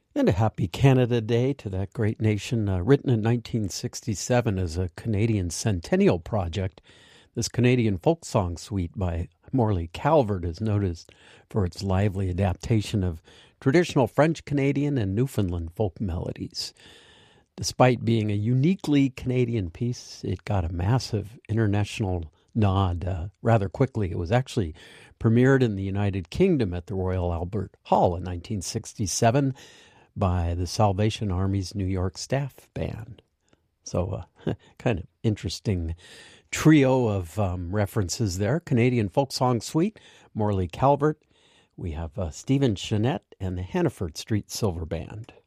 And a happy Canada Day to that great nation. Written in 1967 as a Canadian centennial project, this Canadian folk song suite by Morley Calvert is noticed for its lively adaptation of traditional French Canadian and Newfoundland folk melodies. Despite being a uniquely Canadian piece, it got a massive international nod rather quickly. It was actually premiered in the United Kingdom at the Royal Albert Hall in 1967 by the Salvation Army's New York Staff Band. So kind of interesting trio of references there. Canadian Folk Song Suite, Morley Calvert. We have Stephen Chenette and the Hannaford Street Silver Band.